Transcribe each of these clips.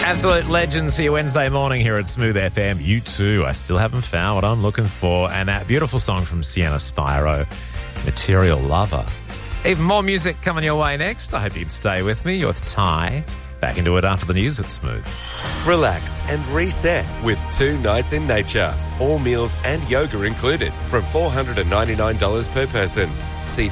Absolute legends for your Wednesday morning here at Smooth FM. You too. I still haven't found what I'm looking for. And that beautiful song from Sienna Spiro, Material Lover. Even more music coming your way next. I hope you can stay with me. You're with Ty. Back into it after the news at Smooth. Relax and reset with 2 nights in nature. All meals and yoga included from $499 per person. See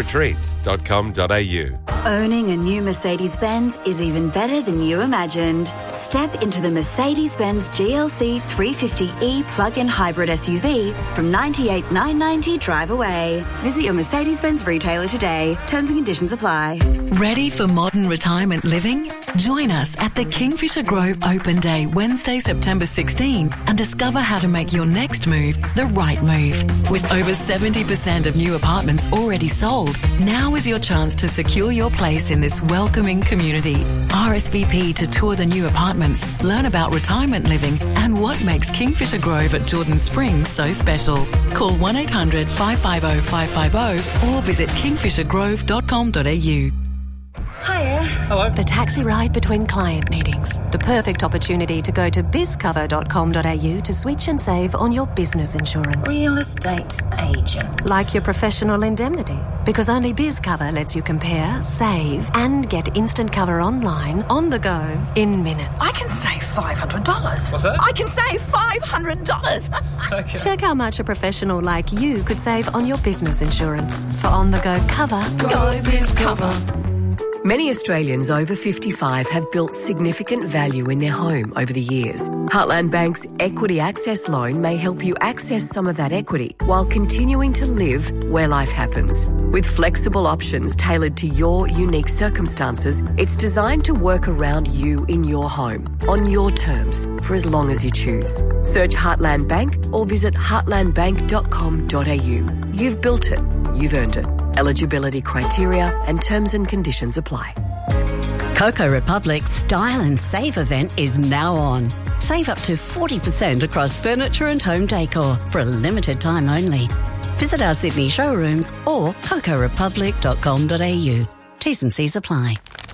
thriveretreats.com.au. Owning a new Mercedes-Benz is even better than you imagined. Step into the Mercedes-Benz GLC 350e plug-in hybrid SUV from $98,990 drive away. Visit your Mercedes-Benz retailer today. Terms and conditions apply. Ready for modern retirement living? Join us at the Kingfisher Grove Open Day, Wednesday, September 16, and discover how to make your next move the right move. With over 70% of new apartments already sold, now is your chance to secure your place in this welcoming community. RSVP to tour the new apartments, learn about retirement living and what makes Kingfisher Grove at Jordan Springs so special. Call 1-800-550-550 or visit kingfishergrove.com.au. Hiya. Hello. The taxi ride between client meetings. The perfect opportunity to go to bizcover.com.au to switch and save on your business insurance. Real estate agent. Like your professional indemnity. Because only BizCover lets you compare, save, and get instant cover online, on the go, in minutes. I can save $500. What's that? I can save $500. Okay. Check how much a professional like you could save on your business insurance. For on-the-go cover, go BizCover. Many Australians over 55 have built significant value in their home over the years. Heartland Bank's Equity Access Loan may help you access some of that equity while continuing to live where life happens. With flexible options tailored to your unique circumstances, it's designed to work around you in your home, on your terms, for as long as you choose. Search Heartland Bank or visit heartlandbank.com.au. You've built it. You've earned it. Eligibility criteria and terms and conditions apply. Coco Republic's Style and Save event is now on. Save up to 40% across furniture and home decor for a limited time only. Visit our Sydney showrooms or cocorepublic.com.au. T's and C's apply.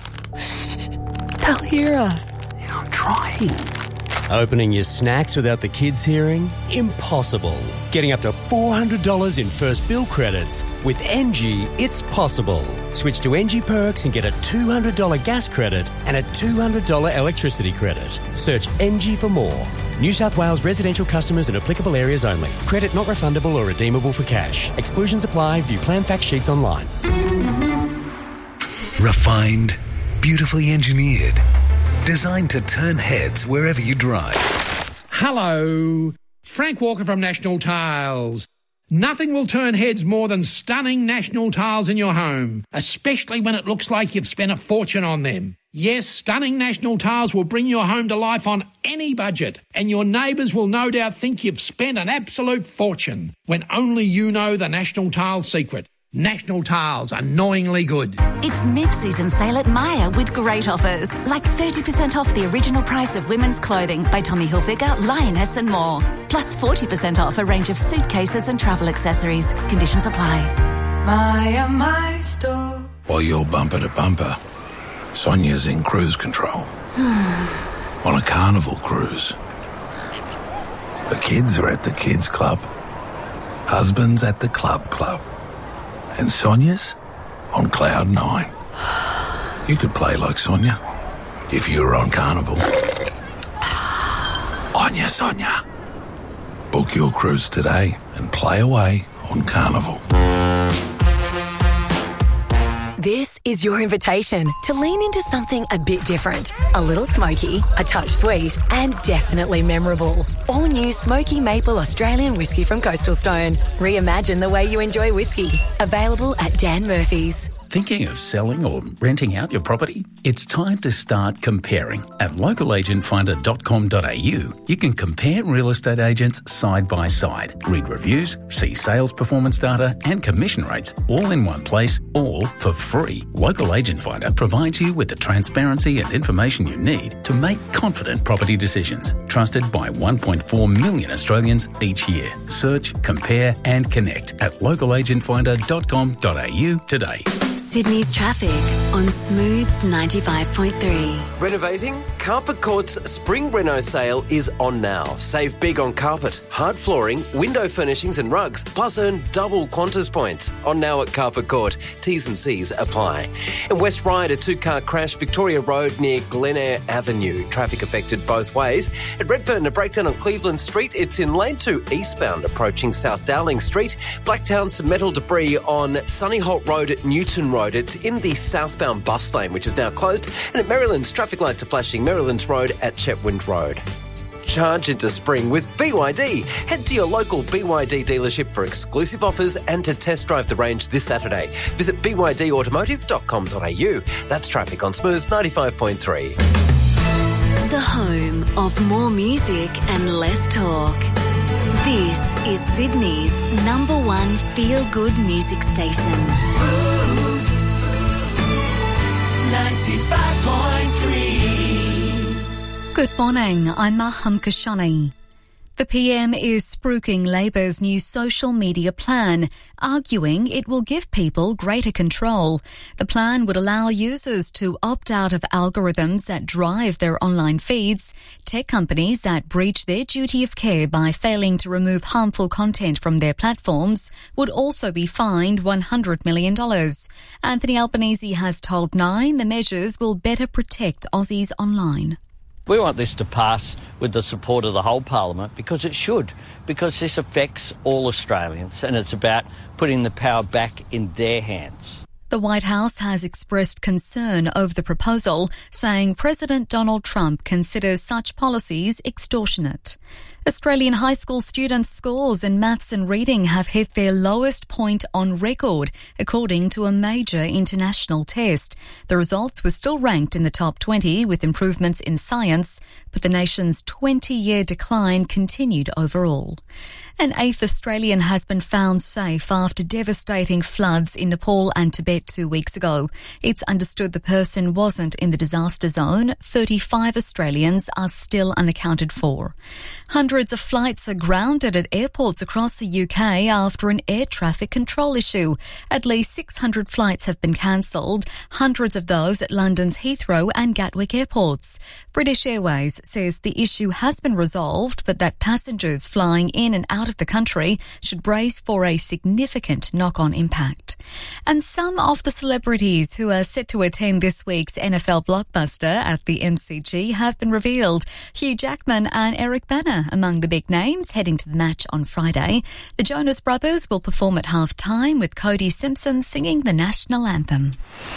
They'll hear us. Yeah, I'm trying. Opening your snacks without the kids hearing? Impossible. Getting up to $400 in first bill credits. With NG, it's possible. Switch to NG Perks and get a $200 gas credit and a $200 electricity credit. Search NG for more. New South Wales residential customers in applicable areas only. Credit not refundable or redeemable for cash. Exclusions apply. View plan fact sheets online. Refined, beautifully engineered. Designed to turn heads wherever you drive. Hello, Frank Walker from National Tiles. Nothing will turn heads more than stunning National Tiles in your home, especially when it looks like you've spent a fortune on them. Yes, stunning National Tiles will bring your home to life on any budget, and your neighbours will no doubt think you've spent an absolute fortune, when only you know the National Tiles secret. National Tiles, annoyingly good. It's mid-season sale at Myer with great offers, like 30% off the original price of women's clothing by Tommy Hilfiger, Lioness and more. Plus 40% off a range of suitcases and travel accessories. Conditions apply. Myer, my store. While you're bumper to bumper, Sonia's in cruise control. On a carnival cruise. The kids are at the kids club. Husband's at the club. And Sonia's on cloud 9. You could play like Sonia if you were on Carnival. Onya, Sonia. Book your cruise today and play away on Carnival. This is your invitation to lean into something a bit different. A little smoky, a touch sweet, and definitely memorable. All new Smoky Maple Australian whiskey from Coastal Stone. Reimagine the way you enjoy whiskey. Available at Dan Murphy's. Thinking of selling or renting out your property? It's time to start comparing. At localagentfinder.com.au, you can compare real estate agents side by side, read reviews, see sales performance data and commission rates all in one place, all for free. Local Agent Finder provides you with the transparency and information you need to make confident property decisions. Trusted by 1.4 million Australians each year. Search, compare and connect at localagentfinder.com.au today. Sydney's traffic on Smooth 95.3. Renovating? Carpet Court's Spring Reno sale is on now. Save big on carpet, hard flooring, window furnishings and rugs, plus earn double Qantas points. On now at Carpet Court. T's and C's apply. In West Ryde, a two-car crash, Victoria Road near Glen Avenue. Traffic affected both ways. At Redfern, a breakdown on Cleveland Street. It's in lane 2 eastbound, approaching South Dowling Street. Blacktown, some metal debris on Sunnyholt Road at Newton Road. It's in the southbound bus lane, which is now closed. And at Maryland's, traffic lights are flashing Maryland's Road at Chetwynd Road. Charge into spring with BYD. Head to your local BYD dealership for exclusive offers and to test drive the range this Saturday. Visit bydautomotive.com.au. That's traffic on Smooth 95.3. The home of more music and less talk. This is Sydney's #1 feel-good music station. Smooth 95.3. Good morning, I'm Maham Kashani. The PM is spruiking Labor's new social media plan, arguing it will give people greater control. The plan would allow users to opt out of algorithms that drive their online feeds. Tech companies that breach their duty of care by failing to remove harmful content from their platforms would also be fined $100 million. Anthony Albanese has told Nine the measures will better protect Aussies online. We want this to pass with the support of the whole Parliament because it should, because this affects all Australians and it's about putting the power back in their hands. The White House has expressed concern over the proposal, saying President Donald Trump considers such policies extortionate. Australian high school students' scores in maths and reading have hit their lowest point on record, according to a major international test. The results were still ranked in the top 20 with improvements in science, but the nation's 20-year decline continued overall. An 8th Australian has been found safe after devastating floods in Nepal and Tibet 2 weeks ago. It's understood the person wasn't in the disaster zone. 35 Australians are still unaccounted for. Hundreds of flights are grounded at airports across the UK after an air traffic control issue. At least 600 flights have been cancelled, hundreds of those at London's Heathrow and Gatwick airports. British Airways says the issue has been resolved, but that passengers flying in and out of the country should brace for a significant knock-on impact. And some of the celebrities who are set to attend this week's NFL blockbuster at the MCG have been revealed. Hugh Jackman and Eric Bana among the big names heading to the match on Friday. The Jonas Brothers will perform at half-time with Cody Simpson singing the national anthem.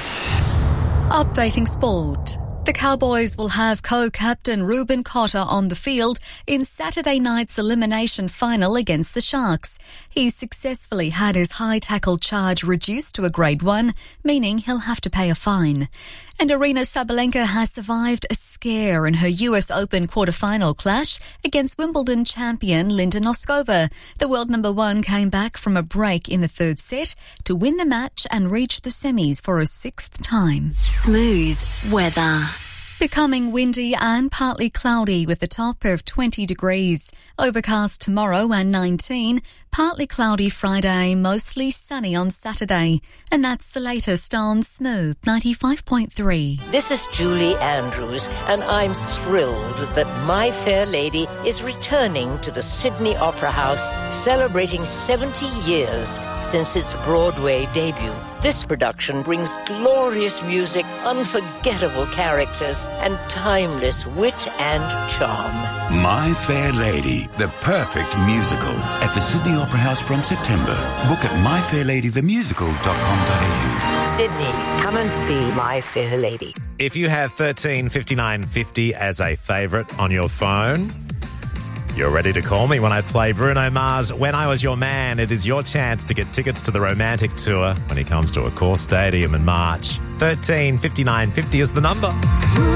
Updating sport. The Cowboys will have co-captain Ruben Cotter on the field in Saturday night's elimination final against the Sharks. He successfully had his high tackle charge reduced to a grade 1, meaning he'll have to pay a fine. And Aryna Sabalenka has survived a scare in her US Open quarter-final clash against Wimbledon champion Linda Noskova. The world number 1 came back from a break in the third set to win the match and reach the semis for a 6th time. Smooth weather. Becoming windy and partly cloudy with a top of 20 degrees. Overcast tomorrow and 19. Partly cloudy Friday, mostly sunny on Saturday. And that's the latest on Smooth 95.3. This is Julie Andrews, and I'm thrilled that My Fair Lady is returning to the Sydney Opera House, celebrating 70 years since its Broadway debut. This production brings glorious music, unforgettable characters, and timeless wit and charm. My Fair Lady, the perfect musical, at the Sydney Opera House from September. Book at myfairlady.themusical.com.au. Sydney, come and see My Fair Lady. If you have 135950 as a favourite on your phone, you're ready to call me when I play Bruno Mars' When I Was Your Man. It is your chance to get tickets to the Romantic Tour when he comes to Accor Stadium in March. 135950 is the number.